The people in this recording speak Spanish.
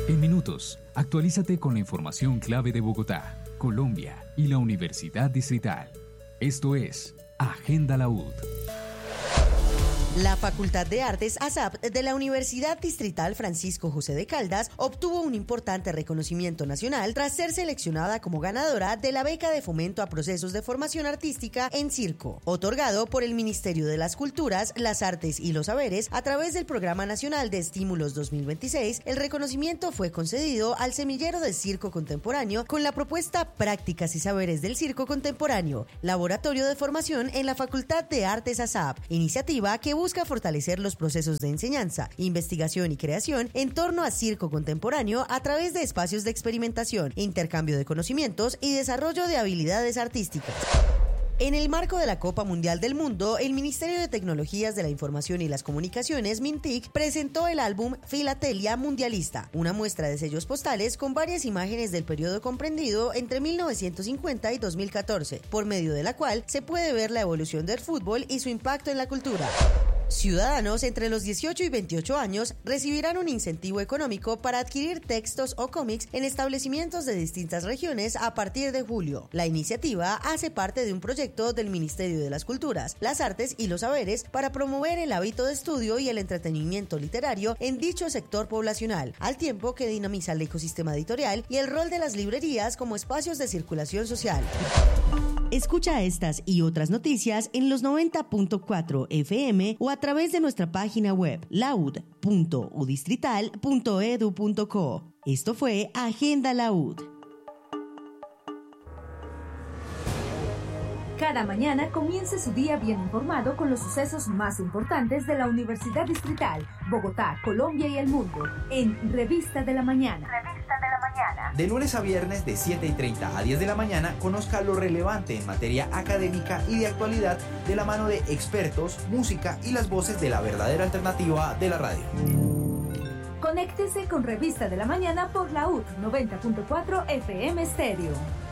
En minutos, actualízate con la información clave de Bogotá, Colombia y la Universidad Distrital. Esto es Agenda la UD. La Facultad de Artes ASAP de la Universidad Distrital Francisco José de Caldas obtuvo un importante reconocimiento nacional tras ser seleccionada como ganadora de la beca de fomento a procesos de formación artística en circo, otorgado por el Ministerio de las Culturas, las Artes y los Saberes a través del Programa Nacional de Estímulos 2026. El reconocimiento fue concedido al Semillero del Circo Contemporáneo con la propuesta Prácticas y Saberes del Circo Contemporáneo, Laboratorio de Formación en la Facultad de Artes ASAP, iniciativa que busca fortalecer los procesos de enseñanza, investigación y creación en torno a circo contemporáneo a través de espacios de experimentación, intercambio de conocimientos y desarrollo de habilidades artísticas. En el marco de la Copa Mundial del Mundo, el Ministerio de Tecnologías de la Información y las Comunicaciones, MINTIC, presentó el álbum Filatelia Mundialista, una muestra de sellos postales con varias imágenes del periodo comprendido entre 1950 y 2014, por medio de la cual se puede ver la evolución del fútbol y su impacto en la cultura. Ciudadanos entre los 18 y 28 años recibirán un incentivo económico para adquirir textos o cómics en establecimientos de distintas regiones a partir de julio. La iniciativa hace parte de un proyecto del Ministerio de las Culturas, las Artes y los Saberes para promover el hábito de estudio y el entretenimiento literario en dicho sector poblacional, al tiempo que dinamiza el ecosistema editorial y el rol de las librerías como espacios de circulación social. Escucha estas y otras noticias en los 90.4 FM o a través de nuestra página web laud.udistrital.edu.co. Esto fue Agenda la UD. Cada mañana comience su día bien informado con los sucesos más importantes de la Universidad Distrital, Bogotá, Colombia y el mundo, en Revista de la Mañana. De lunes a viernes de 7:30 a 10 de la mañana, conozca lo relevante en materia académica y de actualidad de la mano de expertos, música y las voces de la verdadera alternativa de la radio. Conéctese con Revista de la Mañana por la UD 90.4 FM Stereo.